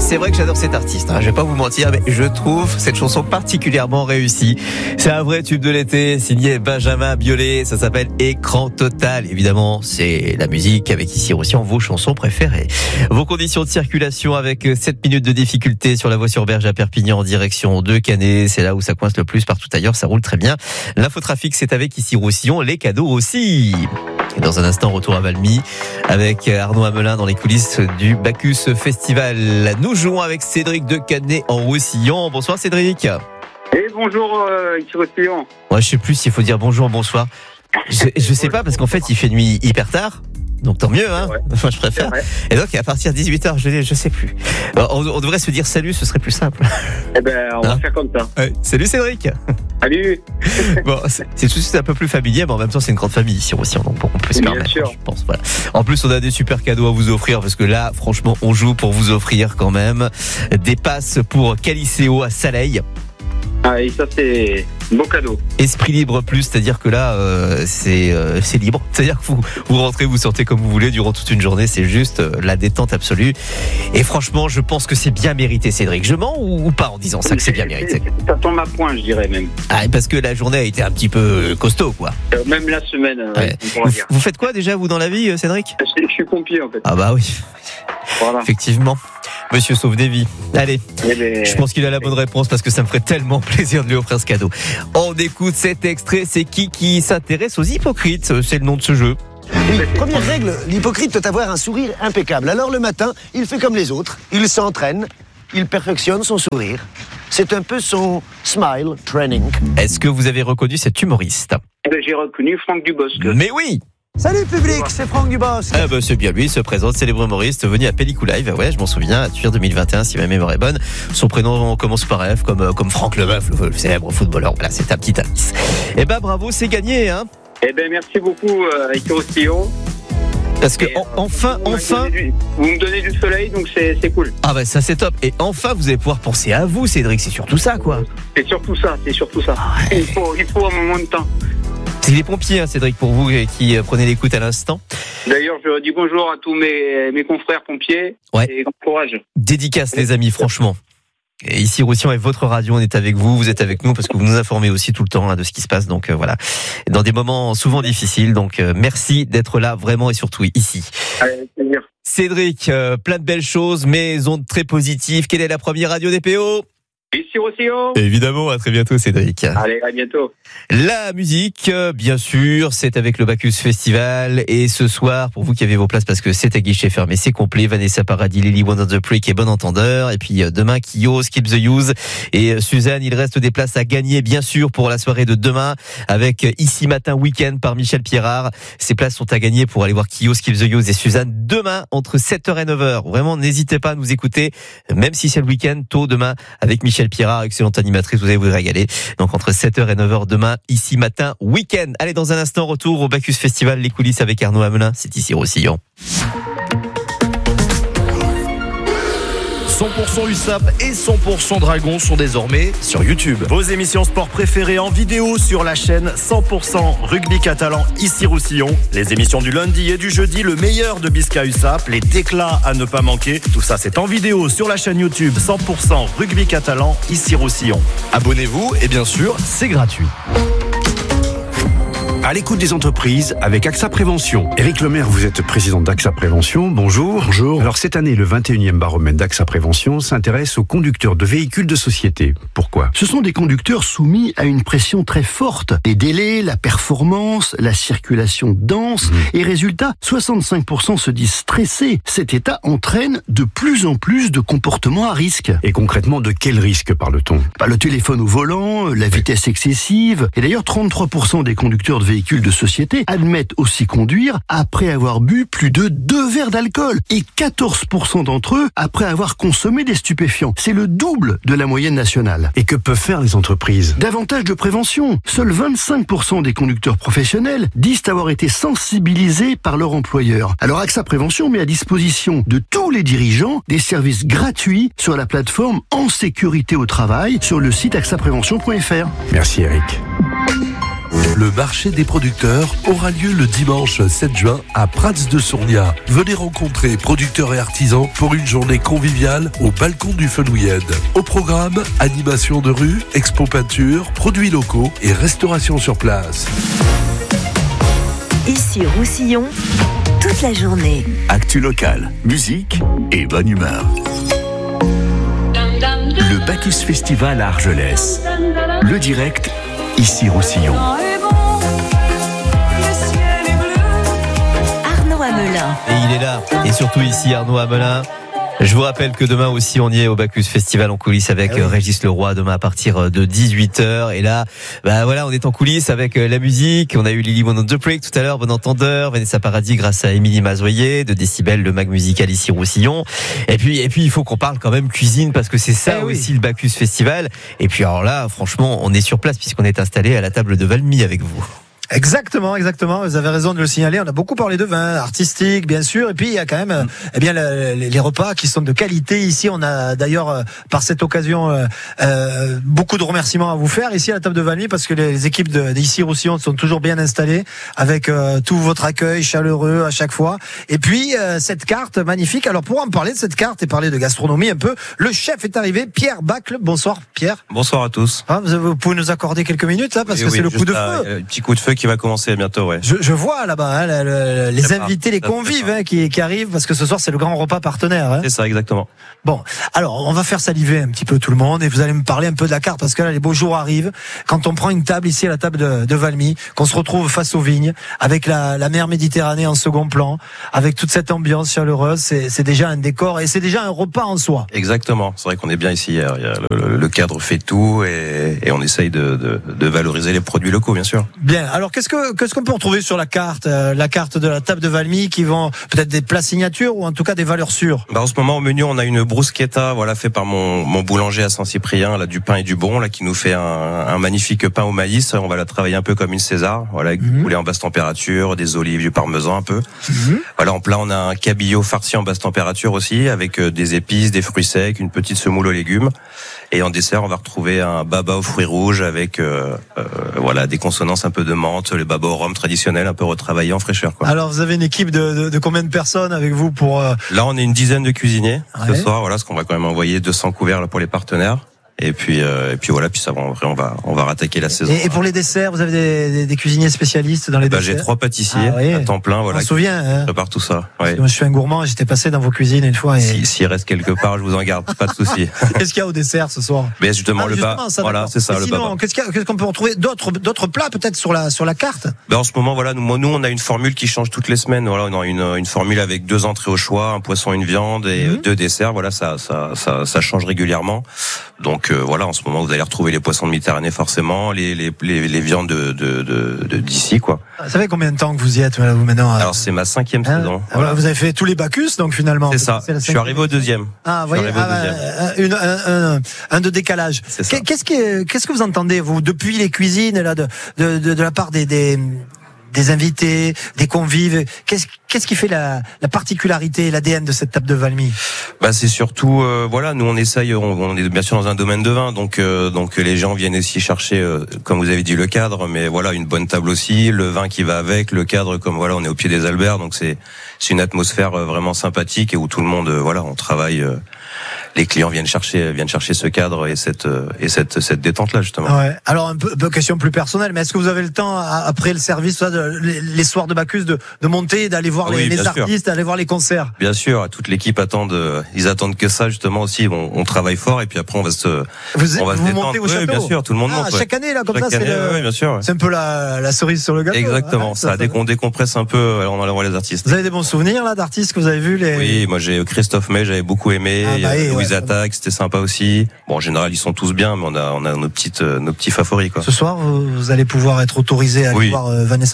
c'est vrai que j'adore cet artiste, je vais pas vous mentir, mais je trouve cette chanson particulièrement réussie. C'est un vrai tube de l'été, signé Benjamin Biolay, ça s'appelle Écran Total. Évidemment, c'est la musique avec ici aussi vos chansons préférées. Vos conditions de circulation avec 7 minutes de difficulté sur la voie sur Berge à Perpignan en direction de Canet, c'est là où ça coince le plus, partout ailleurs ça roule très bien. L'infotrafic, c'est avec ici Roussillon, les cadeaux aussi. Et dans un instant, retour à Valmy avec Arnaud Hamelin dans les coulisses du Bacchus Festival. Nous jouons avec Cédric de Canet en Roussillon. Bonsoir Cédric. Et bonjour ici Roussillon. Ouais, je sais plus s'il faut dire bonjour, bonsoir. Je sais pas parce qu'en fait il fait nuit hyper tard. Donc tant mieux, hein. Enfin, je préfère. Et donc à partir de 18h, je sais plus. On devrait se dire salut, ce serait plus simple. Eh ben, on va faire comme ça. Ouais. Salut Cédric. Salut. Bon, c'est tout de suite un peu plus familier, mais en même temps c'est une grande famille ici aussi, donc on peut se permettre, je pense. Voilà. En plus, on a des super cadeaux à vous offrir parce que là, franchement, on joue pour vous offrir quand même des passes pour Caliceo à Saleil. Ah, et ça c'est un beau cadeau. Esprit libre plus, c'est-à-dire que là c'est libre, c'est-à-dire que vous rentrez, vous sortez comme vous voulez durant toute une journée, c'est juste la détente absolue. Et franchement, je pense que c'est bien mérité, Cédric. Je mens ou pas en disant ça que c'est bien mérité? Ça tombe à point, je dirais même. Ah, parce que la journée a été un petit peu costaud, quoi. Même la semaine. Ouais. Vous faites quoi déjà vous dans la vie, Cédric? Je suis pompier en fait. Ah bah oui. Voilà. Effectivement. Monsieur sauve des vies. Allez, je pense qu'il a la bonne réponse parce que ça me ferait tellement plaisir de lui offrir ce cadeau. On écoute cet extrait. C'est qui s'intéresse aux hypocrites? C'est le nom de ce jeu. Oui, première règle, l'hypocrite doit avoir un sourire impeccable. Alors le matin, il fait comme les autres. Il s'entraîne, il perfectionne son sourire. C'est un peu son smile training. Est-ce que vous avez reconnu cet humoriste? J'ai reconnu Franck Dubosc. Mais oui! Salut public, c'est Franck Dubosc. Ah bah c'est bien lui, il se présente, célèbre humoriste venu à Pellicou Live. Ouais, je m'en souviens, à Tuir 2021 si ma mémoire est bonne. Son prénom commence par F comme Franck Leboeuf, le célèbre footballeur. Voilà, c'est un petit indice. Eh ben bravo, c'est gagné, hein. Eh ben merci beaucoup ici Roussillon. Parce que enfin vous me donnez du soleil, donc c'est cool. Ah bah ça c'est top. Et enfin vous allez pouvoir penser à vous, Cédric, c'est surtout ça, quoi. C'est surtout ça. Ah ouais. Il faut un moment de temps. C'est les pompiers, hein, Cédric, pour vous qui prenez l'écoute à l'instant. D'ailleurs, je dis bonjour à tous mes confrères pompiers. Ouais. Et bon courage. Dédicace, les amis, franchement. Et ici, Roussillon est votre radio, on est avec vous, vous êtes avec nous parce que vous nous informez aussi tout le temps de ce qui se passe. Donc voilà, dans des moments souvent difficiles. Donc merci d'être là vraiment et surtout ici. Allez, plaisir. Cédric, plein de belles choses, mais ondes très positives. Quelle est la première radio des PO? Ici Roussillon. Évidemment, à très bientôt Cédric. Allez, à bientôt. La musique, bien sûr, c'est avec le Bacchus Festival. Et ce soir, pour vous qui avez vos places, parce que c'est à guichet fermé, c'est complet, Vanessa Paradis, Lily One on the Prick et Bon Entendeur. Et puis demain, Kyo, Skip the Use. Et Suzanne, il reste des places à gagner, bien sûr, pour la soirée de demain, avec Ici Matin Week-end par Michel Pierrard. Ces places sont à gagner pour aller voir Kyo, Skip the Use et Suzanne demain, entre 7h et 9h. Vraiment, n'hésitez pas à nous écouter, même si c'est le week-end, tôt demain, avec Michel Pierrard, excellente animatrice, vous allez vous régaler. Donc entre 7h et 9h demain, Ici Matin Week-end. Allez, dans un instant, retour au Bacchus Festival, les coulisses avec Arnaud Hamelin, c'est ici Roussillon. 100% USAP et 100% Dragon sont désormais sur YouTube. Vos émissions sport préférées en vidéo sur la chaîne 100% Rugby Catalan ici Roussillon. Les émissions du lundi et du jeudi, le meilleur de Bisca USAP, les déclats à ne pas manquer. Tout ça, c'est en vidéo sur la chaîne YouTube 100% Rugby Catalan ici Roussillon. Abonnez-vous et bien sûr, c'est gratuit. À l'écoute des entreprises avec AXA Prévention. Éric Lemaire, vous êtes président d'AXA Prévention. Bonjour. Bonjour. Alors cette année, le 21e baromètre d'AXA Prévention s'intéresse aux conducteurs de véhicules de société. Pourquoi? Ce sont des conducteurs soumis à une pression très forte. Les délais, la performance, la circulation dense. Et résultat, 65% se disent stressés. Cet état entraîne de plus en plus de comportements à risque. Et concrètement, de quel risque parle-t-on? Le téléphone au volant, la vitesse excessive. Et d'ailleurs, 33% des conducteurs de véhicules de société admettent aussi conduire après avoir bu plus de 2 verres d'alcool et 14% d'entre eux après avoir consommé des stupéfiants. C'est le double de la moyenne nationale. Et que peuvent faire les entreprises? Davantage de prévention. Seuls 25% des conducteurs professionnels disent avoir été sensibilisés par leur employeur. Alors AXA Prévention met à disposition de tous les dirigeants des services gratuits sur la plateforme En sécurité au travail sur le site axaprévention.fr. Merci Eric. Le marché des producteurs aura lieu le dimanche 7 juin à Prats de Sournia. Venez rencontrer producteurs et artisans pour une journée conviviale au balcon du Fenouillède. Au programme, animation de rue, expo peinture, produits locaux et restauration sur place. Ici Roussillon, toute la journée. Actu locale, musique et bonne humeur. Le Bacchus Festival à Argelès. Le direct, ici Roussillon. Arnaud Hamelin. Et il est là. Et surtout ici, Arnaud Hamelin. Je vous rappelle que demain aussi, on y est au Bacchus Festival en coulisses avec Régis Leroy, demain à partir de 18h. Et là, voilà, on est en coulisses avec la musique. On a eu Lily One on the Break tout à l'heure, bon entendeur. Vanessa Paradis grâce à Émilie Mazoyer de Décibel, le mag musical ici Roussillon. Et puis, il faut qu'on parle quand même cuisine parce que c'est ça aussi le Bacchus Festival. Et puis alors là, franchement, on est sur place puisqu'on est installé à la table de Valmy avec vous. Exactement. Vous avez raison de le signaler. On a beaucoup parlé de vin artistique, bien sûr. Et puis, il y a quand même, les repas qui sont de qualité ici. On a d'ailleurs, par cette occasion, beaucoup de remerciements à vous faire ici à la table de Valmy parce que les équipes d'ici Roussillon sont toujours bien installées avec tout votre accueil chaleureux à chaque fois. Et puis, cette carte magnifique. Alors, pour en parler de cette carte et parler de gastronomie un peu, le chef est arrivé, Pierre Bacle. Bonsoir, Pierre. Bonsoir à tous. Vous pouvez nous accorder quelques minutes, là, parce que c'est le coup de feu. Petit coup de feu qui va commencer bientôt, ouais. Je vois là-bas les invités, les convives qui arrivent parce que ce soir c'est le grand repas partenaire. C'est ça, exactement. Bon, alors on va faire saliver un petit peu tout le monde et vous allez me parler un peu de la carte parce que là les beaux jours arrivent. Quand on prend une table ici à la table de Valmy, qu'on se retrouve face aux vignes avec la mer Méditerranée en second plan, avec toute cette ambiance chaleureuse, c'est déjà un décor et c'est déjà un repas en soi. Exactement. C'est vrai qu'on est bien ici. Le cadre fait tout et on essaye de valoriser les produits locaux, bien sûr. Bien. Alors qu'est-ce qu'on peut retrouver sur la carte de la table de Valmy qui vont peut-être des plats signatures ou en tout cas des valeurs sûres? En ce moment au menu on a une bruschetta, fait par mon boulanger à Saint-Cyprien, là, du pain et du bon, là, qui nous fait un magnifique pain au maïs. On va la travailler un peu comme une César, avec du poulet en basse température, des olives, du parmesan un peu. Voilà, en plat on a un cabillaud farci en basse température aussi, avec des épices, des fruits secs, une petite semoule aux légumes. Et en dessert, on va retrouver un baba aux fruits rouges avec des consonances un peu de menthe, les baba au rhum traditionnels, un peu retravaillés en fraîcheur, quoi. Alors, vous avez une équipe de combien de personnes avec vous pour Là, on est une dizaine de cuisiniers ce soir. Voilà, parce qu'on va quand même envoyer 200 couverts là, pour les partenaires. Et puis ça va, on va rattaquer la saison. Et pour les desserts, vous avez des cuisiniers spécialistes dans les desserts? J'ai 3 pâtissiers à temps plein, Je me souviens, je prépare tout ça. Parce que moi, je suis un gourmand, j'étais passé dans vos cuisines une fois. S'il reste quelque part, je vous en garde, pas de souci. Qu'est-ce qu'il y a au dessert ce soir? Mais justement le baba. Voilà, c'est ça, le baba. Qu'est-ce qu'on peut retrouver d'autres plats peut-être sur la carte? En ce moment, nous on a une formule qui change toutes les semaines. Voilà, on a une formule avec 2 entrées au choix, un poisson, une viande et 2 desserts. Voilà, ça change régulièrement. Donc en ce moment vous allez retrouver les poissons de Méditerranée forcément, les viandes de d'ici, quoi. Ça fait combien de temps que vous y êtes vous maintenant? Alors c'est ma 5e saison. Voilà. Vous avez fait tous les Bacchus donc finalement. C'est ça. Je suis arrivé au 2e. Ah, vous voyez, un de décalage. Qu'est-ce que vous entendez vous depuis les cuisines là de la part des invités, des convives? Qu'est-ce qui fait la particularité, l'ADN de cette table de Valmy? C'est surtout, nous on essaye, on est bien sûr dans un domaine de vin, donc les gens viennent aussi chercher, comme vous avez dit, le cadre, mais voilà, une bonne table aussi, le vin qui va avec, le cadre, comme voilà, on est au pied des Alberts, donc c'est une atmosphère vraiment sympathique et où tout le monde, on travaille. Les clients viennent chercher ce cadre et cette détente là justement. Ouais. Alors un peu question plus personnelle, mais est-ce que vous avez le temps après le service les soirs de Bacchus de monter, d'aller voir les artistes, d'aller voir les concerts? Bien sûr, toute l'équipe ils attendent que ça justement aussi. On travaille fort et puis après on va se détendre. Montez au château. Bien sûr, tout le monde monte. Chaque année là comme chaque ça, année, bien sûr. C'est un peu la cerise sur le gâteau. Exactement. Ça dès qu'on décompresse un peu, on allait voir les artistes. Vous avez des bons souvenirs là d'artistes que vous avez vus? Oui, moi j'ai Christophe May, j'avais beaucoup aimé. Louise Attaque, c'était sympa aussi. Bon, en général, ils sont tous bien, mais on a nos petits favoris, quoi. Ce soir, vous allez pouvoir être autorisé à aller voir Vanessa?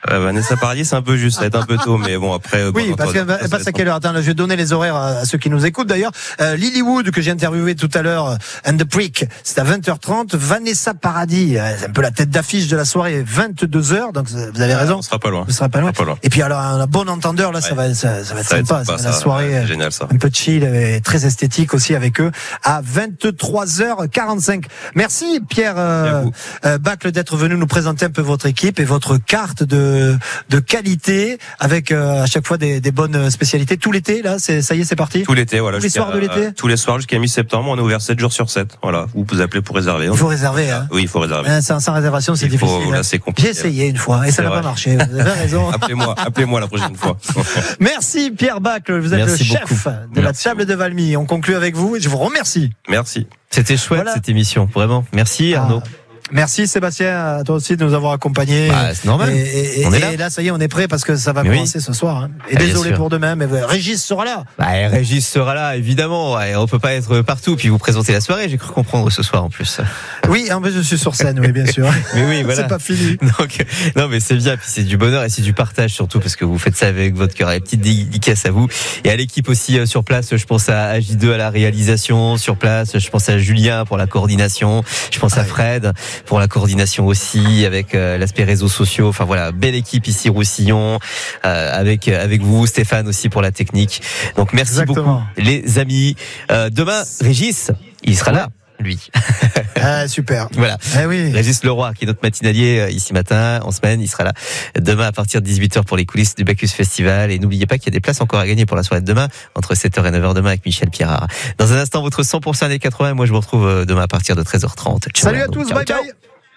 Vanessa Paradis, c'est un peu juste, ça va être un peu tôt, mais bon, après. Oui, parce qu'elle passe à quelle heure? Attends, je vais donner les horaires à ceux qui nous écoutent d'ailleurs. Lilywood, que j'ai interviewé tout à l'heure, and the Prick, c'est à 20h30. Vanessa Paradis, c'est un peu la tête d'affiche de la soirée, 22h, donc vous avez raison. On sera pas loin. On sera pas loin. Et puis alors, un bon entendeur, là, ça va être sympa. La soirée, génial, ça. Un peu chill et très esthétique aussi avec eux, à 23h45. Merci Pierre Bacle d'être venu nous présenter un peu votre équipe et votre carte de qualité avec à chaque fois des bonnes spécialités. Tout l'été, là, ça y est, c'est parti. Tout l'été, voilà. Tous les soirs de l'été. Tous les soirs jusqu'à mi-septembre, on est ouvert 7 jours sur 7. Voilà. Vous appelez pour réserver. Il faut réserver, hein. Oui, il faut réserver. Sans réservation, c'est difficile. Là, c'est compliqué. J'ai essayé une fois et ça n'a pas marché. Vous avez raison. Appelez-moi la prochaine fois. Merci Pierre Bacle, vous êtes le chef de la table de Valmy. On conclut avec vous et je vous remercie. Merci. C'était chouette cette émission, vraiment. Merci Arnaud. Merci Sébastien, à toi aussi de nous avoir accompagnés. C'est normal. On est là. Et là, ça y est, on est prêt parce que ça va commencer ce soir. Hein. Et désolé pour demain, mais Régis sera là. Régis sera là, évidemment. On peut pas être partout. Puis vous présentez la soirée, j'ai cru comprendre ce soir en plus. Oui, en fait, je suis sur scène, oui, bien sûr. Mais oui, voilà. C'est pas fini. Donc, non, mais c'est bien. Puis c'est du bonheur et c'est du partage surtout parce que vous faites ça avec votre cœur. Et petite dédicace à vous et à l'équipe aussi sur place. Je pense à J2 à la réalisation sur place. Je pense à Julien pour la coordination. Je pense à Fred pour la coordination aussi avec l'aspect réseaux sociaux. Enfin voilà, belle équipe ici Roussillon avec vous Stéphane aussi pour la technique. Donc merci beaucoup les amis. Demain Régis, il sera là. Lui. Super. Voilà. Oui. Régis Leroy, qui est notre matinalier ici matin, en semaine, il sera là demain à partir de 18h pour les coulisses du Bacchus Festival. Et n'oubliez pas qu'il y a des places encore à gagner pour la soirée de demain, entre 7h et 9h demain avec Michel Pierrard. Dans un instant, votre 100% années 80. Moi, je vous retrouve demain à partir de 13h30. Ciao, salut à tous, bye bye.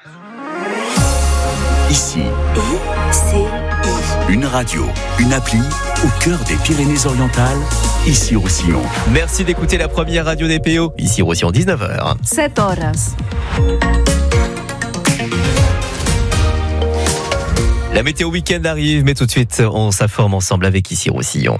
Ici, une radio, une appli au cœur des Pyrénées-Orientales, ici Roussillon. Merci d'écouter la première radio des PO, ici Roussillon, 19h. 7 horas. La météo week-end arrive, mais tout de suite, on s'informe ensemble avec ici Roussillon.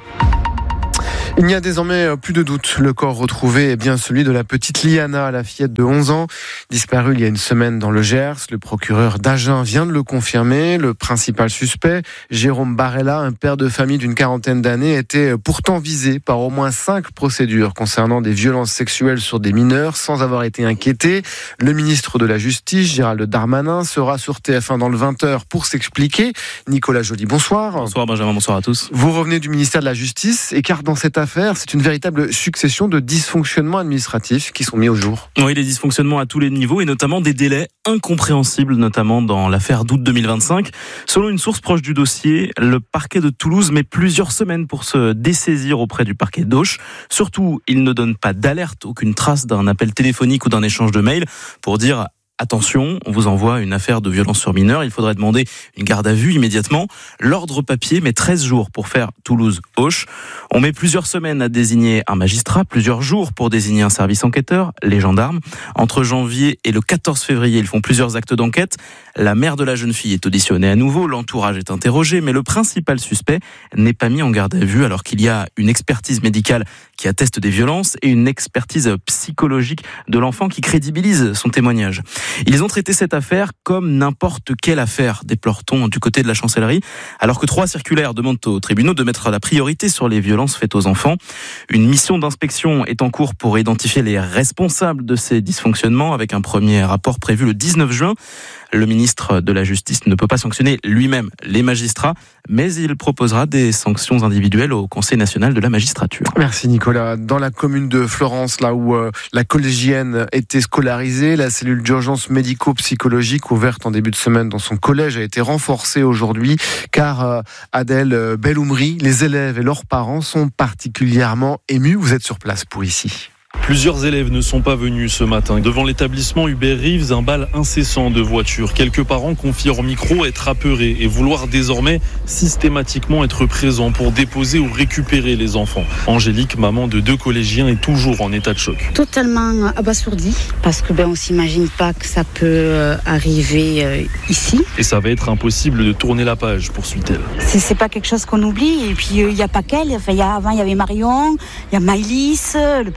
Il n'y a désormais plus de doute. Le corps retrouvé est bien celui de la petite Liana, la fillette de 11 ans, disparue il y a une semaine dans le Gers. Le procureur d'Agen vient de le confirmer. Le principal suspect, Jérôme Barella, un père de famille d'une quarantaine d'années, était pourtant visé par au moins 5 procédures concernant des violences sexuelles sur des mineurs sans avoir été inquiété. Le ministre de la Justice, Gérald Darmanin, sera sur TF1 dans le 20h pour s'expliquer. Nicolas Joly, bonsoir. Bonsoir Benjamin, bonsoir à tous. Vous revenez du ministère de la Justice et car dans cette affaire, c'est une véritable succession de dysfonctionnements administratifs qui sont mis au jour. Oui, des dysfonctionnements à tous les niveaux et notamment des délais incompréhensibles, notamment dans l'affaire d'août 2025. Selon une source proche du dossier, le parquet de Toulouse met plusieurs semaines pour se dessaisir auprès du parquet d'Auch. Surtout, il ne donne pas d'alerte, aucune trace d'un appel téléphonique ou d'un échange de mails pour dire attention, on vous envoie une affaire de violence sur mineur, il faudrait demander une garde à vue immédiatement. L'ordre papier met 13 jours pour faire Toulouse-Auch. On met plusieurs semaines à désigner un magistrat, plusieurs jours pour désigner un service enquêteur, les gendarmes. Entre janvier et le 14 février, ils font plusieurs actes d'enquête. La mère de la jeune fille est auditionnée à nouveau, l'entourage est interrogé, mais le principal suspect n'est pas mis en garde à vue alors qu'il y a une expertise médicale qui atteste des violences et une expertise psychologique de l'enfant qui crédibilise son témoignage. Ils ont traité cette affaire comme n'importe quelle affaire, déplore-t-on du côté de la chancellerie, alors que 3 circulaires demandent aux tribunaux de mettre la priorité sur les violences faites aux enfants. Une mission d'inspection est en cours pour identifier les responsables de ces dysfonctionnements, avec un premier rapport prévu le 19 juin. Le ministre de la Justice ne peut pas sanctionner lui-même les magistrats, mais il proposera des sanctions individuelles au Conseil national de la magistrature. Merci Nicolas. Dans la commune de Florence, là où la collégienne était scolarisée, la cellule d'urgence médico-psychologique ouverte en début de semaine dans son collège a été renforcée aujourd'hui, car Adèle Belloumri, les élèves et leurs parents sont particulièrement émus. Vous êtes sur place pour ici. Plusieurs élèves ne sont pas venus ce matin. Devant l'établissement Hubert Reeves, un bal incessant de voitures. Quelques parents confient hors micro être apeurés et vouloir désormais systématiquement être présents pour déposer ou récupérer les enfants. Angélique, maman de 2 collégiens, est toujours en état de choc. Totalement abasourdie parce que on s'imagine pas que ça peut arriver ici. Et ça va être impossible de tourner la page, poursuit-elle. C'est pas quelque chose qu'on oublie. Et puis il y a pas qu'elle. Enfin, avant il y avait Marion, il y a Maëlys, le petit Émile.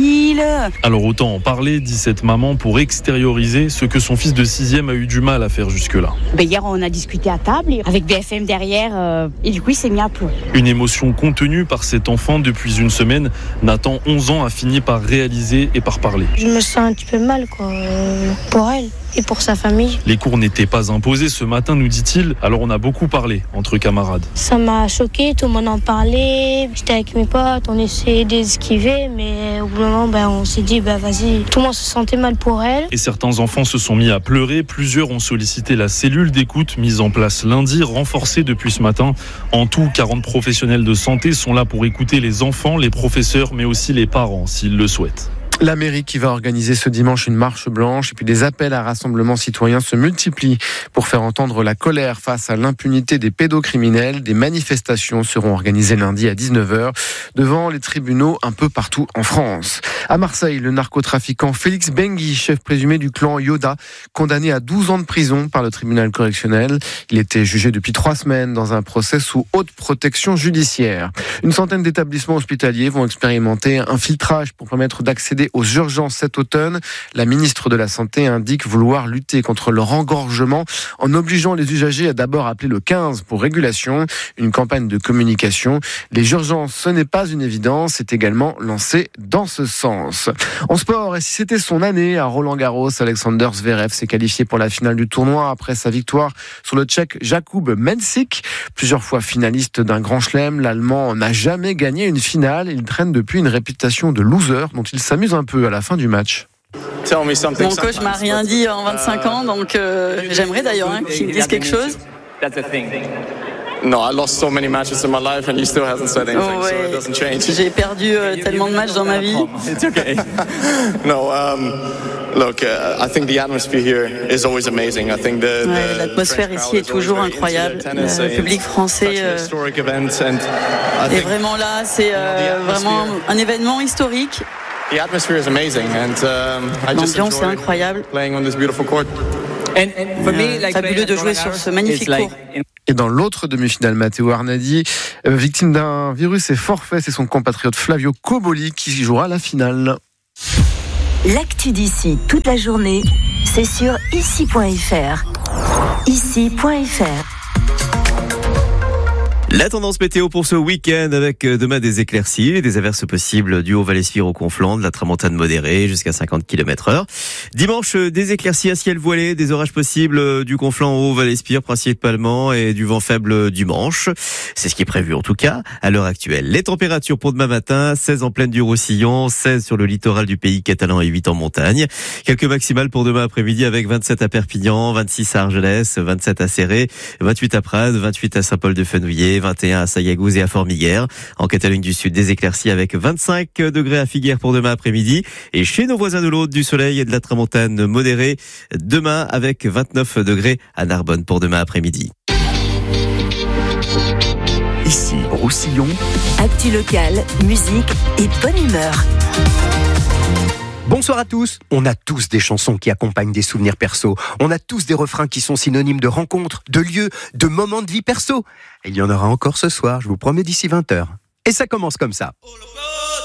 facile. Alors autant en parler, dit cette maman, pour extérioriser ce que son fils de 6e a eu du mal à faire jusque-là. Hier, on a discuté à table avec BFM derrière et du coup, il s'est mis à pleurer. Une émotion contenue par cet enfant depuis une semaine. Nathan, 11 ans, a fini par réaliser et par parler. Je me sens un petit peu mal, pour elle et pour sa famille. Les cours n'étaient pas imposés ce matin, nous dit-il, alors on a beaucoup parlé entre camarades. Ça m'a choqué, tout le monde en parlait. J'étais avec mes potes, on essayait d'esquiver, mais au bout d'un moment, on s'est dit, vas-y. Tout le monde se sentait mal pour elle. Et certains enfants se sont mis à pleurer. Plusieurs ont sollicité la cellule d'écoute mise en place lundi, renforcée depuis ce matin. En tout, 40 professionnels de santé sont là pour écouter les enfants, les professeurs, mais aussi les parents, s'ils le souhaitent. La mairie qui va organiser ce dimanche une marche blanche et puis des appels à rassemblements citoyens se multiplient pour faire entendre la colère face à l'impunité des pédocriminels. Des manifestations seront organisées lundi à 19h devant les tribunaux un peu partout en France. À Marseille, le narcotrafiquant Félix Benguy, chef présumé du clan Yoda, condamné à 12 ans de prison par le tribunal correctionnel. Il était jugé depuis 3 semaines dans un procès sous haute protection judiciaire. Une centaine d'établissements hospitaliers vont expérimenter un filtrage pour permettre d'accéder aux urgences cet automne. La ministre de la Santé indique vouloir lutter contre leur engorgement en obligeant les usagers à d'abord appeler le 15 pour régulation. Une campagne de communication. Les urgences, ce n'est pas une évidence, est également lancée dans ce sens. En sport, et si c'était son année à Roland-Garros, Alexander Zverev s'est qualifié pour la finale du tournoi après sa victoire sur le Tchèque Jakub Mensik. Plusieurs fois finaliste d'un grand chelem, l'Allemand n'a jamais gagné une finale. Il traîne depuis une réputation de loser dont il s'amuse un peu à la fin du match. Mon coach m'a rien dit en 25 ans, donc j'aimerais d'ailleurs qu'il me dise quelque chose. No, I lost so many matches in my life and he still hasn't said anything, so it doesn't change. J'ai perdu tellement de matchs dans ma vie. It's okay. No, look, I think the atmosphere here is always amazing. I think l'atmosphère ici est toujours incroyable. Le public français est vraiment là. C'est vraiment un événement historique. The atmosphere is amazing and l'ambiance est incroyable. Playing on this beautiful court. Fabuleux de jouer sur ce magnifique court. Et dans l'autre demi-finale, Matteo Arnadi, victime d'un virus et forfait, c'est son compatriote Flavio Cobolli qui jouera la finale. L'actu d'ici toute la journée, c'est sur ici.fr. Ici.fr. La tendance météo pour ce week-end avec demain des éclaircies, des averses possibles du Haut-Val-Espire au Conflans, de la tramontane modérée jusqu'à 50 km/h. Dimanche, des éclaircies à ciel voilé, des orages possibles du Conflans au Haut-Val-Espire principalement et du vent faible du Manche. C'est ce qui est prévu en tout cas à l'heure actuelle. Les températures pour demain matin, 16 en plaine du Roussillon, 16 sur le littoral du pays catalan et 8 en montagne. Quelques maximales pour demain après-midi avec 27 à Perpignan, 26 à Argelès, 27 à Céré, 28 à Prades, 28 à Saint-Paul-de-Fenouillet, 21 à Sayagouz et à Formiguères. En Catalogne du Sud, des éclaircies avec 25 degrés à Figueres pour demain après-midi. Et chez nos voisins de l'Aude, du soleil et de la tramontane modérée demain avec 29 degrés à Narbonne pour demain après-midi. Ici, Roussillon. Actu locale, musique et bonne humeur. Bonsoir à tous. On a tous des chansons qui accompagnent des souvenirs perso. On a tous des refrains qui sont synonymes de rencontres, de lieux, de moments de vie perso. Et il y en aura encore ce soir, je vous promets, d'ici 20h. Et ça commence comme ça.